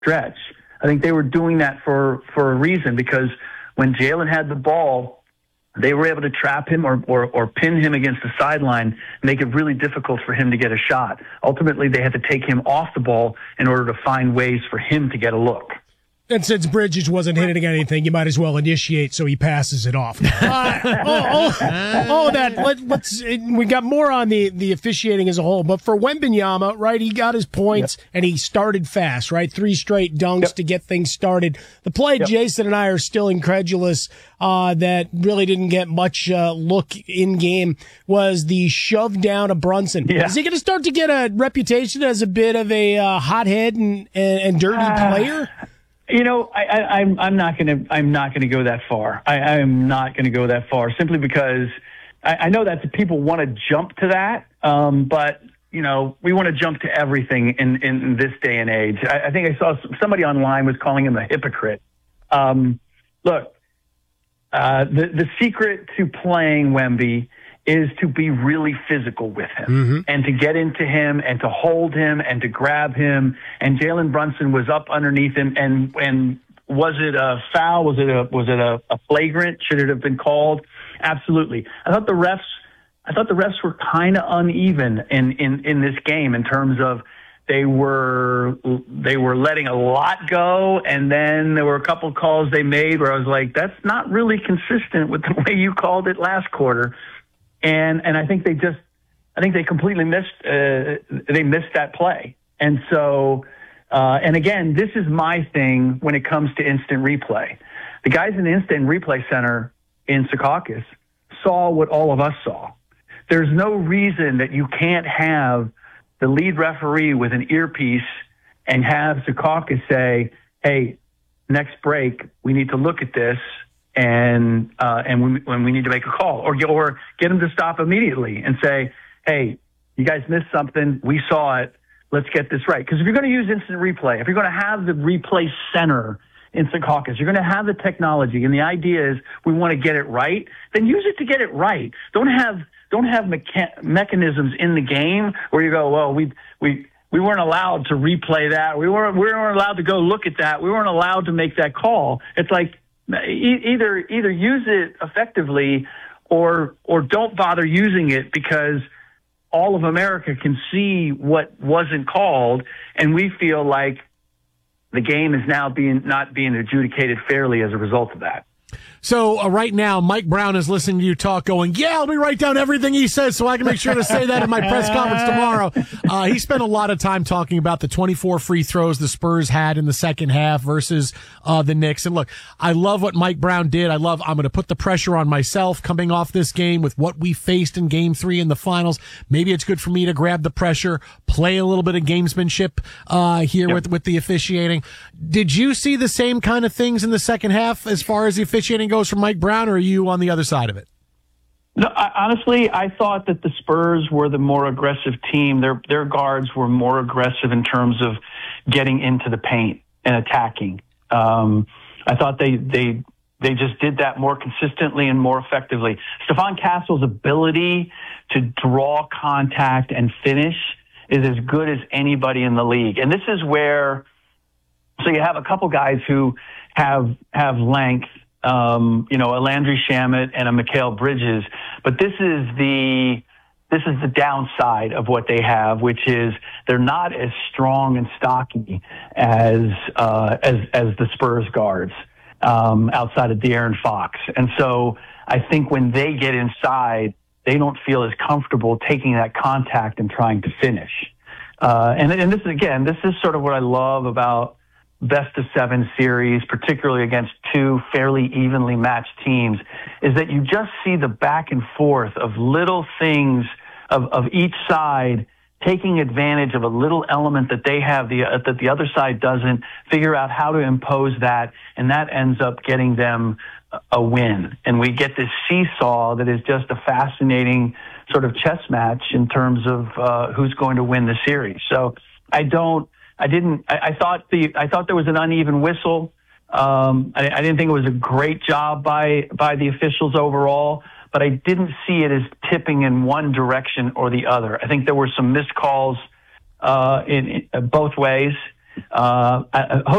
stretch. I think they were doing that for a reason, because when Jalen had the ball, they were able to trap him or pin him against the sideline, make it really difficult for him to get a shot. Ultimately, they had to take him off the ball in order to find ways for him to get a look. And since Bridges wasn't hitting anything, you might as well initiate so he passes it off. All that. We got more on the officiating as a whole. But for Wembanyama, right, he got his points, and he started fast, right? 3 straight dunks to get things started. The play Jason and I are still incredulous that really didn't get much look in game was the shove down of Brunson. Yeah. Is he going to start to get a reputation as a bit of a hothead and dirty player? You know, I'm not going to go that far. I'm not going to go that far simply because I know that people want to jump to that, but you know, we want to jump to everything in this day and age. I think I saw somebody online was calling him a hypocrite. Look, the secret to playing Wemby is to be really physical with him and to get into him and to hold him and to grab him. And Jalen Brunson was up underneath him. And was it a foul? Was it a flagrant? Should it have been called? Absolutely. I thought the refs were kind of uneven in this game in terms of they were letting a lot go, and then there were a couple calls they made where I was like, that's not really consistent with the way you called it last quarter. And I think they completely missed that play. And so, and again, this is my thing when it comes to instant replay. The guys in the instant replay center in Secaucus saw what all of us saw. There's no reason that you can't have the lead referee with an earpiece and have Secaucus say, hey, next break, we need to look at this. And when we need to make a call, or get them to stop immediately and say, hey, you guys missed something. We saw it. Let's get this right. Because if you're going to use instant replay, if you're going to have the replay center in Secaucus, you're going to have the technology, and the idea is we want to get it right, then use it to get it right. Don't have mechanisms in the game where you go, well, we weren't allowed to replay that. We weren't allowed to go look at that. We weren't allowed to make that call. It's like, either use it effectively or don't bother using it, because all of America can see what wasn't called, and we feel like the game is now not being adjudicated fairly as a result of that. So right now, Mike Brown is listening to you talk going, yeah, let me write down everything he says so I can make sure to say that in my press conference tomorrow. He spent a lot of time talking about the 24 free throws the Spurs had in the second half versus the Knicks. And look, I love what Mike Brown did. I'm going to put the pressure on myself coming off this game with what we faced in Game 3 in the finals. Maybe it's good for me to grab the pressure, play a little bit of gamesmanship here with the officiating. Did you see the same kind of things in the second half as far as the officiating goes from Mike Brown, or are you on the other side of it? No, honestly, I thought that the Spurs were the more aggressive team. Their guards were more aggressive in terms of getting into the paint and attacking. I thought they just did that more consistently and more effectively. Stephon Castle's ability to draw contact and finish is as good as anybody in the league. And this is where, so you have a couple guys who have length, a Landry Shamet and a Mikal Bridges, but this is the downside of what they have, which is they're not as strong and stocky as the Spurs guards outside of De'Aaron Fox. And so I think when they get inside, they don't feel as comfortable taking that contact and trying to finish. And this is sort of what I love about best of 7 series, particularly against two fairly evenly matched teams, is that you just see the back and forth of little things of each side taking advantage of a little element that they have that the other side doesn't, figure out how to impose that, and that ends up getting them a win. And we get this seesaw that is just a fascinating sort of chess match in terms of who's going to win the series. So I thought there was an uneven whistle. I didn't think it was a great job by the officials overall, but I didn't see it as tipping in one direction or the other. I think there were some missed calls in both ways,